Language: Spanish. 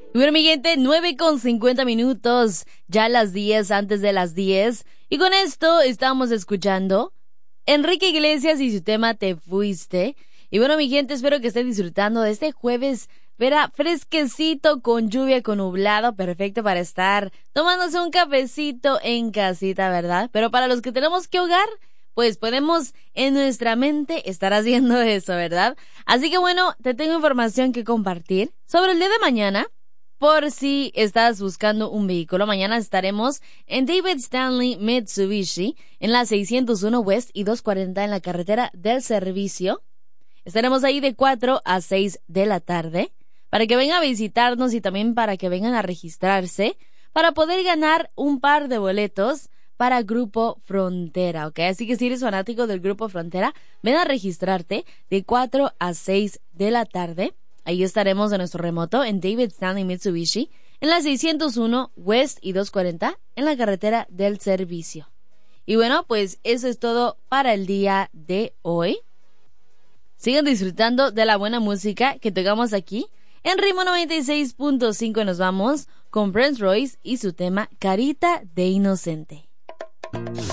Y bueno, mi gente, 9:50, ya las 10 antes de las 10. Y con esto estamos escuchando Enrique Iglesias y su tema Te Fuiste. Y bueno, mi gente, espero que estén disfrutando de este jueves, verá, fresquecito, con lluvia, con nublado, perfecto para estar tomándose un cafecito en casita, ¿verdad? Pero para los que tenemos que hogar, pues podemos en nuestra mente estar haciendo eso, ¿verdad? Así que bueno, te tengo información que compartir sobre el día de mañana. Por si estás buscando un vehículo, mañana estaremos en David Stanley Mitsubishi, en la 601 West y 240 en la carretera del servicio. Estaremos ahí de 4 a 6 de la tarde para que vengan a visitarnos y también para que vengan a registrarse para poder ganar un par de boletos para Grupo Frontera, ¿ok? Así que si eres fanático del Grupo Frontera, ven a registrarte de 4 a 6 de la tarde. Ahí estaremos en nuestro remoto en David Stanley Mitsubishi, en la 601 West y 240 en la carretera del servicio. Y bueno, pues eso es todo para el día de hoy. Sigan disfrutando de la buena música que tocamos aquí. En Ritmo 96.5 nos vamos con Prince Royce y su tema Carita de Inocente.